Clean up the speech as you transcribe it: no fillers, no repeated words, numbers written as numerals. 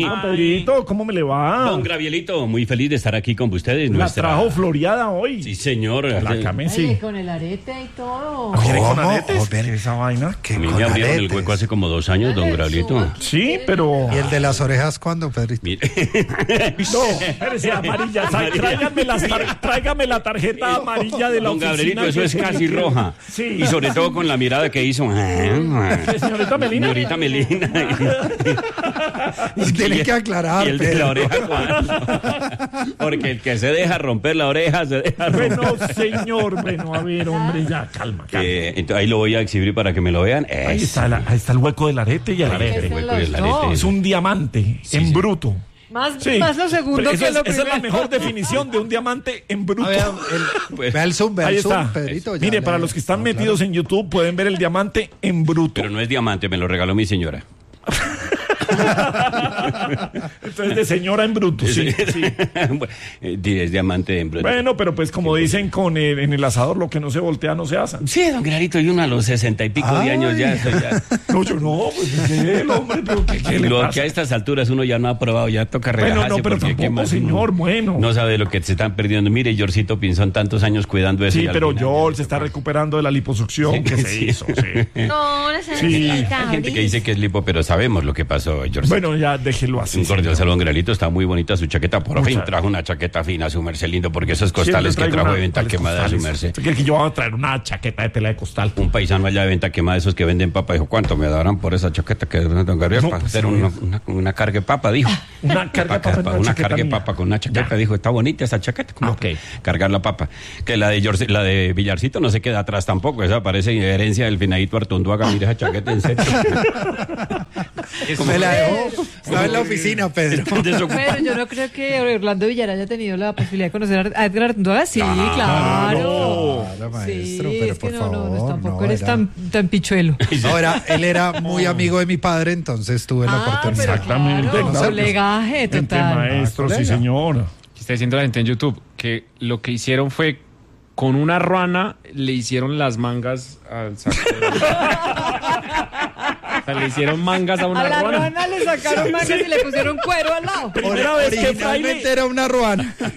Pedrito, ¿cómo me le va? Don Gravielito, muy feliz de estar aquí con ustedes. La trajo floreada hoy. Sí, señor. La camisa. Con el arete y todo. ¿Con aretes? ¿Qué esa vaina? A mí me abrieron el hueco hace como 2 años, don Gravielito. Sí, pero... ¿Y el de las orejas cuándo, Pedrito? Mire. No, espérese, amarilla. Tráigame la tarjeta amarilla de la Don oficina. Gabrielito, eso es casi roja. Sí. Y sobre todo con la mirada que hizo. Señorita Melina. Señorita Melina. Y tiene que aclarar, Y el de Pedro. la oreja, ¿cuándo? Porque el que se deja romper la oreja, se deja romper. Bueno, señor, bueno, a ver, hombre, ya, calma. Entonces ahí lo voy a exhibir para que me lo vean. Ahí está el hueco del arete y el arete. El hueco del arete. Es un diamante en bruto. Más Sí. lo segundo Pero que lo esa es la primero. mejor definición de un diamante en bruto. A ver, Pues, vea el zoom, Ahí está. Pedrito. ya Mire, le- para los que están metidos en YouTube pueden ver el diamante en bruto. pero no es diamante, me lo regaló mi señora. Entonces, de señora en bruto, sí. Es diamante en bruto. Bueno, pero pues como dicen en el asador, lo que no se voltea no se asa. Sí, don Clarito, y uno a los 60 y pico de años ya. No, yo no, pues ¿qué, hombre? ¿Pero qué le Lo pasa? que a estas alturas uno ya no ha probado, ya toca relajarse. Bueno, no, pero porque ¿qué tampoco, más? señor, bueno. No sabe lo que se están perdiendo. Mire, Georgito Pinzón, tantos años cuidando eso. Sí, y al pero final George se está recuperando de la liposucción que se Sí. hizo, sí. No, no se Sí. necesita. Hay gente que dice que es lipo, pero sabemos lo que pasó, George. Bueno, ya déjelo así. Un cordial señor. saludo, Gralito. Está muy bonita su chaqueta. Por fin Muchas trajo una chaqueta fina, su merced lindo, porque esos costales Siempre que traigo trajo de venta ¿cuáles quemada, su costales? merced. ¿Usted cree que yo voy a traer una chaqueta de tela de costal? Un paisano allá de venta quemada, esos que venden papa, dijo, ¿cuánto me darán por esa chaqueta que don Gabriel? No, para pues, hacer sí. una carga de papa, dijo. Una carga de papa en una una chaqueta carga de mía. papa con una chaqueta, Ya. dijo, está bonita esa chaqueta. ¿Cómo Ok. cargar la papa? Que la de Villarcito no se queda atrás tampoco, esa parece herencia del finadito Artunduaga, mira esa chaqueta en serio. Me la dejó. Estaba en la oficina, Pedro. Pero yo no creo que Orlando Villar haya tenido la posibilidad de conocer a Edgar Artunduaga. Sí, claro. Claro, maestro, Sí, pero es que por favor, tampoco no, eres era- tan pichuelo. Ahora, él era muy amigo de mi padre, entonces tuve la oportunidad. Exactamente, Claro, claro. colegaje Entre total. maestros, sí, señor. Está diciendo la gente en YouTube que lo que hicieron fue con una ruana le hicieron las mangas al saco. O sea, le hicieron mangas a una A la ruana. rana le sacaron mangas y le pusieron cuero al lado. Primera vez que Originalmente Fraile... era una ruana.